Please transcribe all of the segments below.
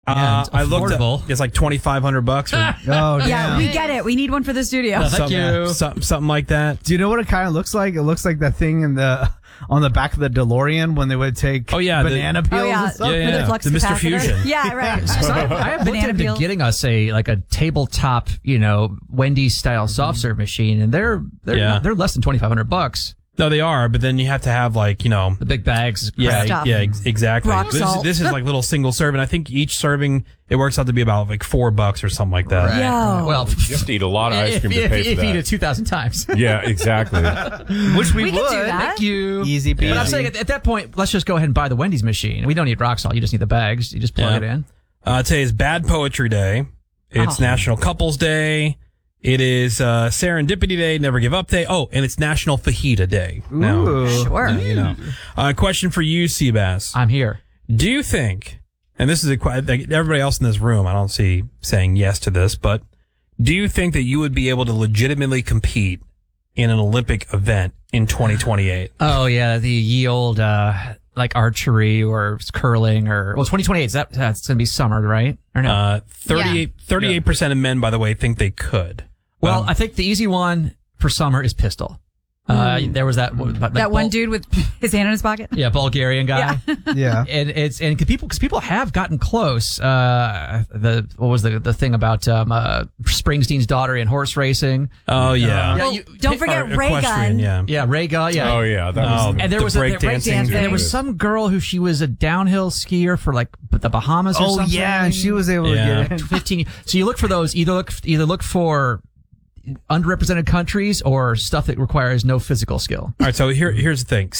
And I looked affordable. at it's like $2,500 or Oh, Yeah, damn. we get it. We need one for the studio. Thank you. something like that. Do you know what it kind of looks like? It looks like that thing on the back of the DeLorean when they would take banana peels Oh, yeah. and stuff. Yeah, For yeah. the flux The Mr. capacitor. Fusion. Yeah, right. So I have looked Banana into peels. getting us a tabletop, Wendy's style soft serve machine, and they're less than $2,500. No, they are, but then you have to have The big bags. yeah, Stuff. yeah, exactly. Rock salt. This is like little single serve, and I think each serving it works out to be about like $4 or something like that. Right. Yo. Well, You have to eat a lot of ice cream to pay for if you eat that. it 2,000 times. Yeah, exactly. Which we We would. can do that. Thank you. Easy peasy. But I'm saying at that point, let's just go ahead and buy the Wendy's machine. We don't need rock salt. You just need the bags. You just plug it in. Today is Bad Poetry Day. It's National Couples Day. It is Serendipity Day, Never Give Up Day. Oh, and it's National Fajita Day. Now, Ooh. Sure. question for you, Seabass. I'm here. Do you think, and this is everybody else in this room, I don't see saying yes to this, but do you think that you would be able to legitimately compete in an Olympic event in 2028? Oh, yeah. The ye old, like archery or curling 2028. That's going to be summer, right? Or no? 38% of men, by the way, think they could. Well, I think the easy one for summer is pistol. There was that One dude with his hand in his pocket. Yeah, Bulgarian guy. Yeah. And people have gotten close. What was the thing about Springsteen's daughter in horse racing? Oh yeah. Well, don't forget Ray Equestrian, Gun. yeah. Yeah, Ray Gun. Yeah. Oh, yeah. That was And there the was breakdancing. there was some girl who she was a downhill skier for like the Bahamas or Oh, something. yeah. And she was able to Yeah. get in. 15. So you look for those. Either look for underrepresented countries or stuff that requires no physical skill. All right, so here's the thing.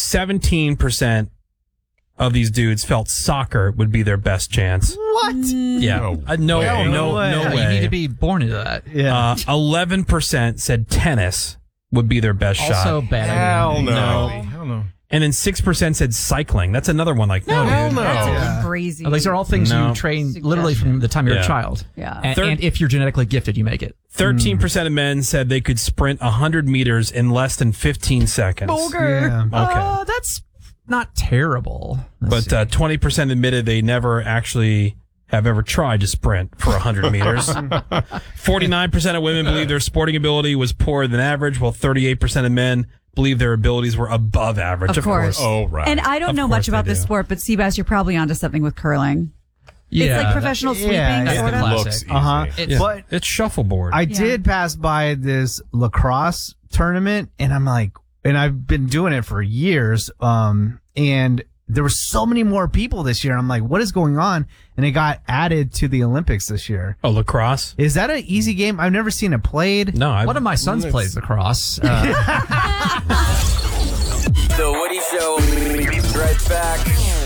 17% of these dudes felt soccer would be their best chance. What? Yeah. No No way. no way. way. You need to be born into that. Yeah. 11% said tennis would be their best Also shot. bad. Hell no. No. Hell no. And then 6% said cycling. That's another one like, no, Hell dude. no. Yeah. Crazy. These are all things No. you train literally from the time you're Yeah. a child. Yeah. And if you're genetically gifted, you make it. 13% of men said they could sprint 100 meters in less than 15 seconds. Yeah. Okay. That's not terrible. Let's But see. 20% admitted they never actually have ever tried to sprint for 100 meters. 49% of women believe their sporting ability was poorer than average, while 38% of men believe their abilities were above average. Of course. Oh, right. And I don't Of know course much about they this do. sport, but Seabass, you're probably onto something with curling. yeah, It's like professional sweeping, yeah, sort of. classic. Looks easy. Uh-huh. It's- But It's shuffleboard. I did pass by this lacrosse tournament, and I'm like, and I've been doing it for years. And there were so many more people this year. I'm like, what is going on? And it got added to the Olympics this year. Oh, lacrosse? Is that an easy game? I've never seen it played. No, One of my sons plays lacrosse. The Woody Show. Right back.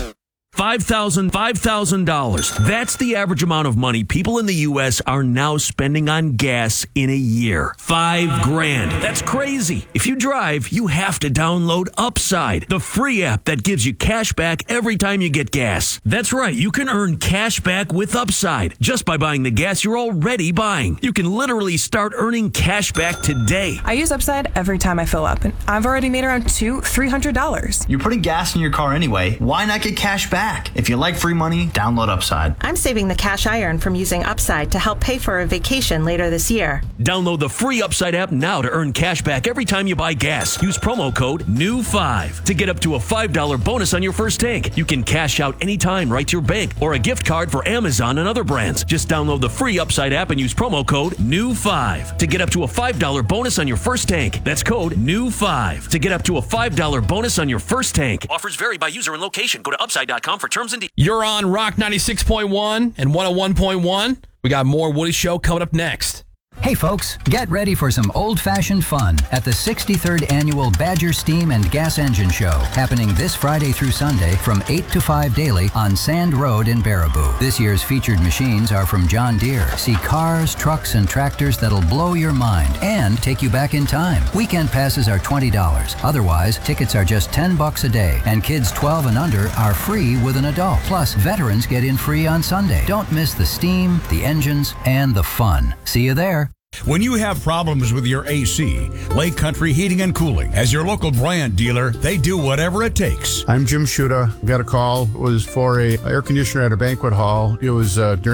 $5,000. That's the average amount of money people in the U.S. are now spending on gas in a year. $5,000. That's crazy. If you drive, you have to download Upside, the free app that gives you cash back every time you get gas. That's right. You can earn cash back with Upside just by buying the gas you're already buying. You can literally start earning cash back today. I use Upside every time I fill up, and I've already made around $300. You're putting gas in your car anyway. Why not get cash back? If you like free money, download Upside. I'm saving the cash I earn from using Upside to help pay for a vacation later this year. Download the free Upside app now to earn cash back every time you buy gas. Use promo code NEW5 to get up to a $5 bonus on your first tank. You can cash out anytime right to your bank or a gift card for Amazon and other brands. Just download the free Upside app and use promo code NEW5 to get up to a $5 bonus on your first tank. That's code NEW5 to get up to a $5 bonus on your first tank. Offers vary by user and location. Go to Upside.com for terms and details. You're on Rock 96.1 and 101.1. We got more Woody Show coming up next. Hey folks, get ready for some old-fashioned fun at the 63rd Annual Badger Steam and Gas Engine Show, happening this Friday through Sunday from 8 to 5 daily on Sand Road in Baraboo. This year's featured machines are from John Deere. See cars, trucks, and tractors that'll blow your mind and take you back in time. Weekend passes are $20. Otherwise, tickets are just $10 a day, and kids 12 and under are free with an adult. Plus, veterans get in free on Sunday. Don't miss the steam, the engines, and the fun. See you there. When you have problems with your AC, Lake Country Heating and Cooling, as your local brand dealer, they do whatever it takes. I'm Jim Shuda. Got a call. It was for a air conditioner at a banquet hall. It was during